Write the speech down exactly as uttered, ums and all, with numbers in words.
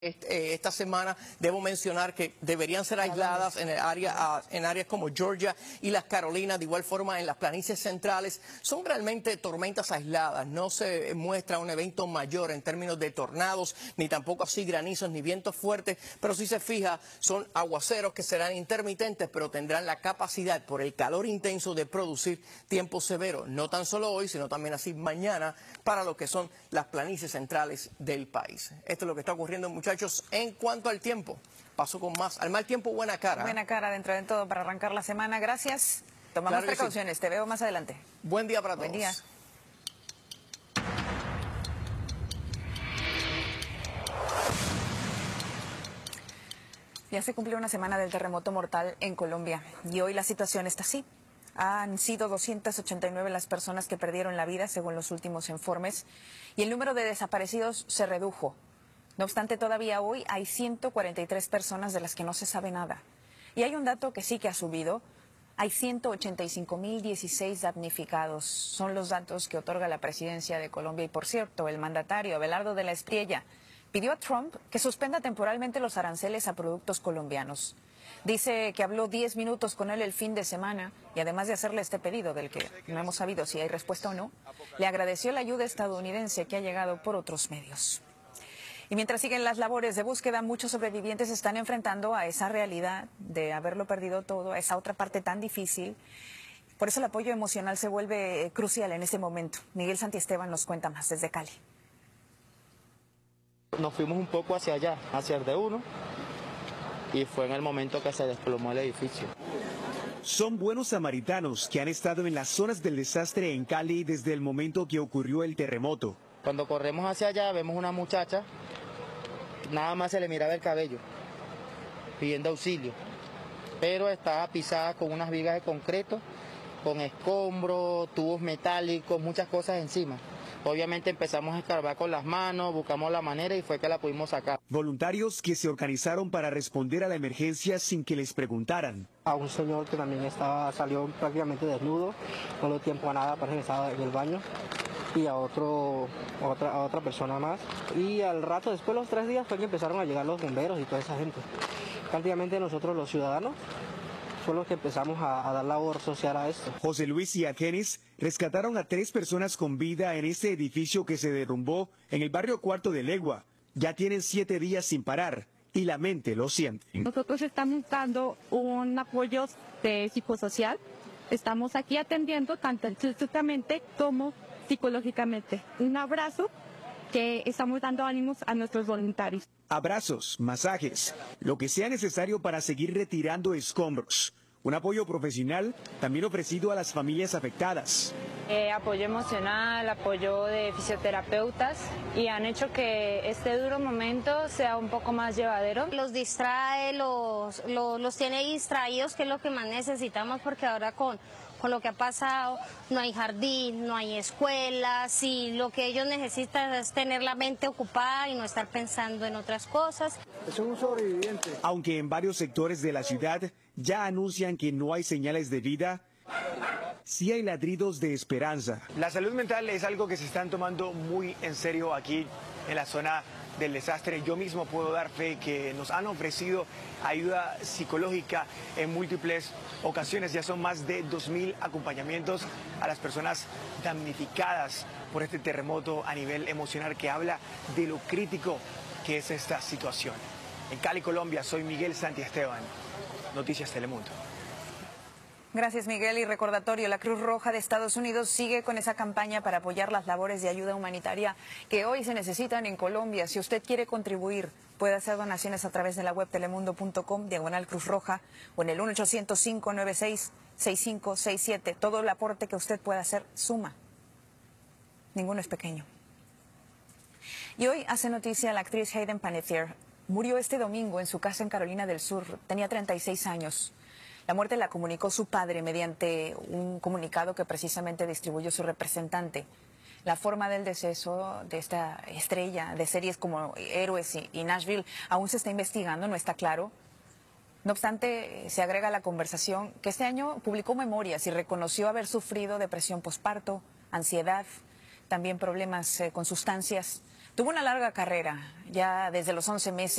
Esta semana debo mencionar que deberían ser aisladas en el área, en áreas como Georgia y las Carolinas, de igual forma en las planicies centrales. Son realmente tormentas aisladas, no se muestra un evento mayor en términos de tornados, ni tampoco así granizos ni vientos fuertes, pero si se fija son aguaceros que serán intermitentes, pero tendrán la capacidad por el calor intenso de producir tiempo severo, no tan solo hoy, sino también así mañana para lo que son las planicies centrales del país. Esto es lo que está ocurriendo, muchachos. En cuanto al tiempo, paso con más. Al mal tiempo, buena cara. Buena cara dentro de todo para arrancar la semana. Gracias. Tomamos Claro precauciones. Sí. Te veo más adelante. Buen día para todos. Buen día. Ya se cumplió una semana del terremoto mortal en Colombia y hoy la situación está así. Han sido doscientas ochenta y nueve las personas que perdieron la vida según los últimos informes y el número de desaparecidos se redujo. No obstante, todavía hoy hay ciento cuarenta y tres personas de las que no se sabe nada. Y hay un dato que sí que ha subido. Hay ciento ochenta y cinco mil dieciséis damnificados. Son los datos que otorga la presidencia de Colombia. Y por cierto, el mandatario Abelardo de la Espriella pidió a Trump que suspenda temporalmente los aranceles a productos colombianos. Dice que habló diez minutos con él el fin de semana y además de hacerle este pedido del que no hemos sabido si hay respuesta o no, le agradeció la ayuda estadounidense que ha llegado por otros medios. Y mientras siguen las labores de búsqueda, muchos sobrevivientes se están enfrentando a esa realidad de haberlo perdido todo, a esa otra parte tan difícil. Por eso el apoyo emocional se vuelve crucial en este momento. Miguel Santiesteban nos cuenta más desde Cali. Nos fuimos un poco hacia allá, hacia el de uno, y fue en el momento que se desplomó el edificio. Son buenos samaritanos que han estado en las zonas del desastre en Cali desde el momento que ocurrió el terremoto. Cuando corremos hacia allá vemos una muchacha, nada más se le miraba el cabello, pidiendo auxilio, pero estaba pisada con unas vigas de concreto, con escombros, tubos metálicos, muchas cosas encima. Obviamente empezamos a escarbar con las manos, buscamos la manera y fue que la pudimos sacar. Voluntarios que se organizaron para responder a la emergencia sin que les preguntaran. A un señor que también estaba, salió prácticamente desnudo, no le dio tiempo a nada, parece que estaba en el baño. Y a, otro, a, otra, a otra persona más. Y al rato, después de los tres días, fue que empezaron a llegar los bomberos y toda esa gente. Prácticamente nosotros los ciudadanos fue los que empezamos a, a dar labor social a esto. José Luis y Argenis rescataron a tres personas con vida en este edificio que se derrumbó en el barrio Cuarto de Legua. Ya tienen siete días sin parar y la mente lo siente. Nosotros estamos dando un apoyo de psicosocial. Estamos aquí atendiendo tanto físicamente como psicológicamente. Un abrazo que estamos dando ánimos a nuestros voluntarios. Abrazos, masajes, lo que sea necesario para seguir retirando escombros. Un apoyo profesional también ofrecido a las familias afectadas. Eh, apoyo emocional, apoyo de fisioterapeutas y han hecho que este duro momento sea un poco más llevadero. Los distrae, los, los, los tiene distraídos, que es lo que más necesitamos porque ahora con... Con lo que ha pasado, no hay jardín, no hay escuelas y lo que ellos necesitan es tener la mente ocupada y no estar pensando en otras cosas. Es un sobreviviente. Aunque en varios sectores de la ciudad ya anuncian que no hay señales de vida, sí hay ladridos de esperanza. La salud mental es algo que se están tomando muy en serio aquí en la zona del desastre. Yo mismo puedo dar fe que nos han ofrecido ayuda psicológica en múltiples ocasiones. Ya son más de dos mil acompañamientos a las personas damnificadas por este terremoto a nivel emocional, que habla de lo crítico que es esta situación. En Cali, Colombia, soy Miguel Santiesteban, Noticias Telemundo. Gracias, Miguel. Y recordatorio, la Cruz Roja de Estados Unidos sigue con esa campaña para apoyar las labores de ayuda humanitaria que hoy se necesitan en Colombia. Si usted quiere contribuir, puede hacer donaciones a través de la web telemundo punto com, diagonal Cruz Roja, o en el uno ochocientos, cinco nueve seis, seis cinco seis siete. Todo el aporte que usted pueda hacer suma. Ninguno es pequeño. Y hoy hace noticia la actriz Hayden Panettiere. Murió este domingo en su casa en Carolina del Sur. Tenía treinta y seis años. La muerte la comunicó su padre mediante un comunicado que precisamente distribuyó su representante. La forma del deceso de esta estrella de series como Héroes y Nashville aún se está investigando, no está claro. No obstante, se agrega a la conversación que este año publicó memorias y reconoció haber sufrido depresión posparto, ansiedad, también problemas eh, con sustancias. Tuvo una larga carrera, ya desde los once meses.